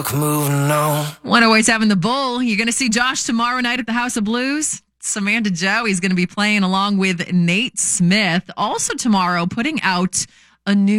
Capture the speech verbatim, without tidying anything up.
Moving on. one oh eight seven The Bull. You're going to see Josh tomorrow night at the House of Blues. Samantha Joe, he's going to be playing along with Nate Smith. Also tomorrow, putting out a new